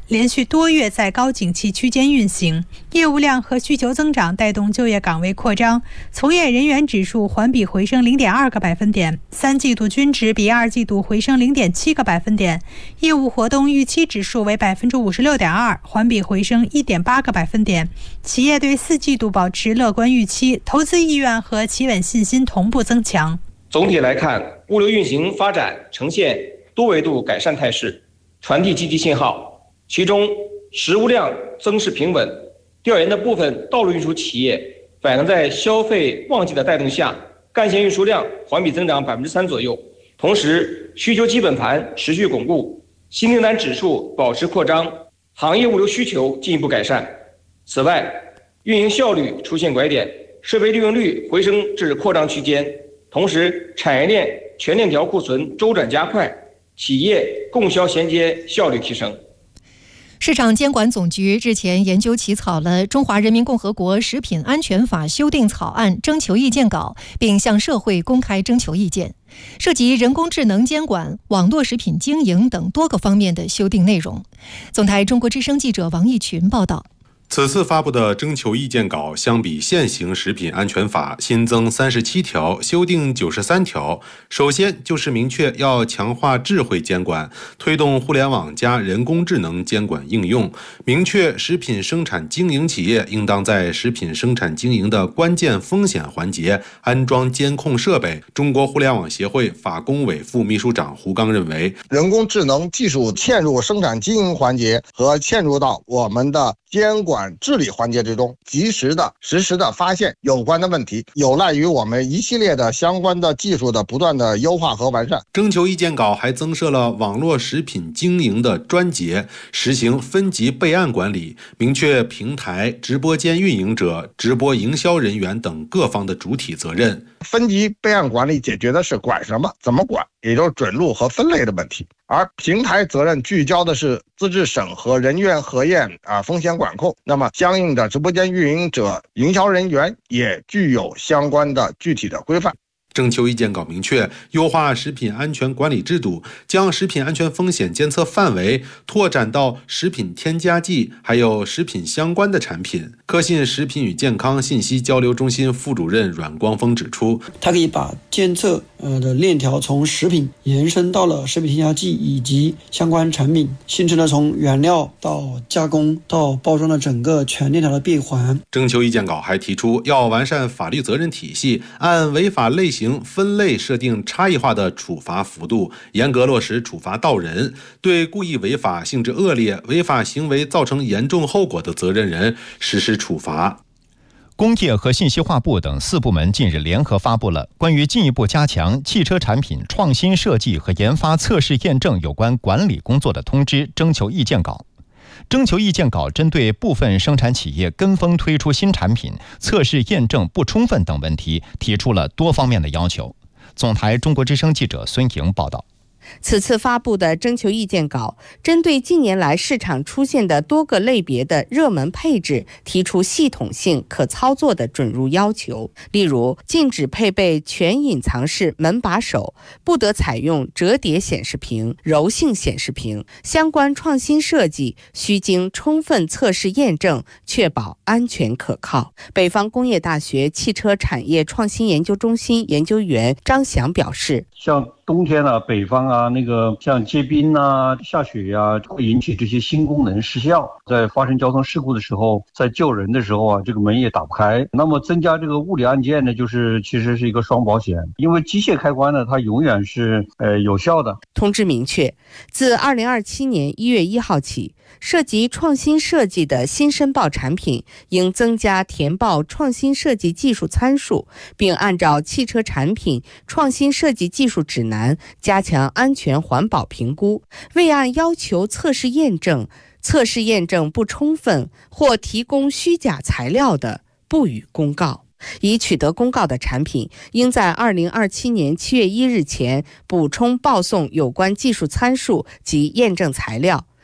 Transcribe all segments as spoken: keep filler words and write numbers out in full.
连续多月在高景气区间运行，业务量和需求增长带动就业岗位扩张，从业人员指数环比回升 零点二 个百分点，三季度均值比二季度回升 零点七 个百分点，业务活动预期指数为 百分之五十六点二， 环比回升 一点八 个百分点。企业对四季度保持乐观预期，投资意愿和企稳信心同步增强。 总体来看，物流运行发展呈现多维度改善态势，传递积极信号。其中实物量增势平稳，调研的部分道路运输企业反映在消费旺季的带动下，干线运输量环比增长 百分之三 左右，同时需求基本盘持续巩固，新订单指数保持扩张，行业物流需求进一步改善。此外，运营效率出现拐点，设备利用率回升至扩张区间，同时产业链全链条库存周转加快，企业供销衔接效率提升。 市场监管总局日前研究起草了《中华人民共和国食品安全法》修订草案征求意见稿，并向社会公开征求意见，涉及人工智能监管、网络食品经营等多个方面的修订内容。总台中国之声记者王义群报道。 此次发布的征求意见稿相比现行食品安全法新增三十七条，修订九十三条。首先就是明确要强化智慧监管，推动互联网加人工智能监管应用，明确食品生产经营企业应当在食品生产经营的关键风险环节安装监控设备。中国互联网协会法工委副秘书长胡刚认为， 人工智能技术嵌入生产经营环节和嵌入到我们的监管治理环节之中，及时的实时的发现有关的问题，有赖于我们一系列的相关的技术的不断的优化和完善。 征求意见稿还增设了网络食品经营的专节，实行分级备案管理，明确平台、直播间运营者、直播营销人员等各方的主体责任。 分级备案管理解决的是管什么、怎么管，也就是准入和分类的问题。而平台责任聚焦的是资质审核、人员核验啊、风险管控。那么相应的直播间运营者、营销人员也具有相关的具体的规范。 征求意见稿明确优化食品安全管理制度，将食品安全风险监测范围拓展到食品添加剂还有食品相关的产品。科信食品与健康信息交流中心副主任阮光峰指出， 它可以把监测呃的链条从食品延伸到了食品添加剂以及相关产品，形成了从原料到加工到包装的整个全链条的闭环。 征求意见稿还提出要完善法律责任体系，按违法类型分类设定差异化的处罚幅度，严格落实处罚到人，对故意违法、性质恶劣、违法行为造成严重后果的责任人实施处罚。 工业和信息化部等四部门近日联合发布了关于进一步加强汽车产品创新设计和研发测试验证有关管理工作的通知征求意见稿。征求意见稿针对部分生产企业跟风推出新产品、测试验证不充分等问题，提出了多方面的要求。总台中国之声记者孙莹报道。 此次发布的征求意见稿针对近年来市场出现的多个类别的热门配置提出系统性可操作的准入要求，例如禁止配备全隐藏式门把手，不得采用折叠显示屏、柔性显示屏，相关创新设计需经充分测试验证，确保安全可靠。北方工业大学汽车产业创新研究中心研究员张翔表示， 像冬天啊，北方啊，那个像结冰啊、下雪呀、啊，会引起这些新功能失效。在发生交通事故的时候，在救人的时候啊，这个门也打不开。那么增加这个物理按键呢，就是其实是一个双保险，因为机械开关呢，它永远是呃有效的。 通知明确，自二零二七年一月一号起，涉及创新设计的新申报产品应增加填报创新设计技术参数，并按照汽车产品创新设计技术指南加强安全环保评估，未按要求测试验证、测试验证不充分或提供虚假材料的，不予公告。已取得公告的产品，应在二零二七年七月一日前补充报送有关技术参数及验证材料。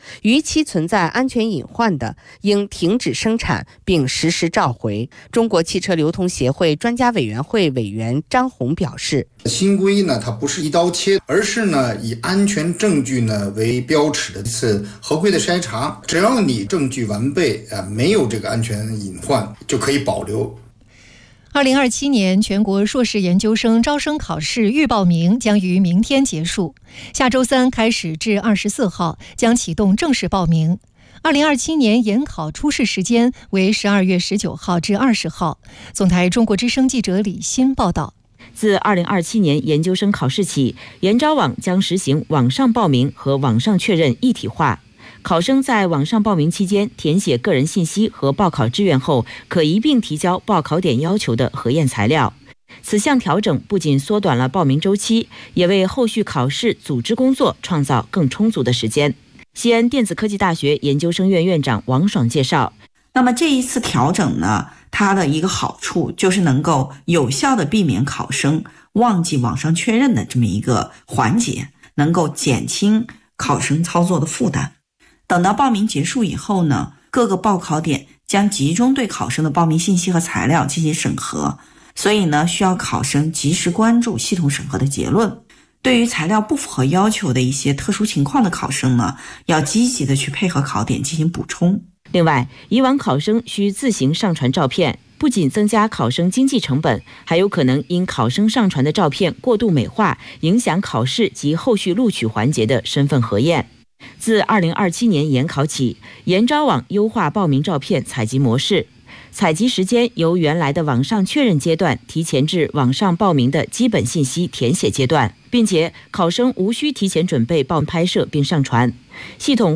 逾期存在安全隐患的，应停止生产并实时召回。中国汽车流通协会专家委员会委员张红表示， 新规呢，它不是一刀切，而是呢以安全证据呢为标尺的一次合规的筛查，只要你证据完备，呃，没有这个安全隐患，就可以保留。 二零二七年全国硕士研究生招生考试预报名将于明天结束，下周三开始至二十四号将启动正式报名。二零二七年研考初试时间为十二月十九号至二十号。总台中国之声记者李欣报道。 自二零二七年研究生考试起，研招网将实行网上报名和网上确认一体化。考生在网上报名期间填写个人信息和报考志愿后，可一并提交报考点要求的核验材料。此项调整不仅缩短了报名周期，也为后续考试组织工作创造更充足的时间。西安电子科技大学研究生院院长王爽介绍， 那么这一次调整呢，它的一个好处就是能够有效的避免考生忘记网上确认的这么一个环节，能够减轻考生操作的负担。等到报名结束以后呢，各个报考点将集中对考生的报名信息和材料进行审核，所以呢，需要考生及时关注系统审核的结论。对于材料不符合要求的一些特殊情况的考生呢，要积极的去配合考点进行补充。 另外，以往考生需自行上传照片，不仅增加考生经济成本，还有可能因考生上传的照片过度美化，影响考试及后续录取环节的身份核验。自二零二七年研考起，研招网优化报名照片采集模式，采集时间由原来的网上确认阶段提前至网上报名的基本信息填写阶段，并且考生无需提前准备报名拍摄并上传。系统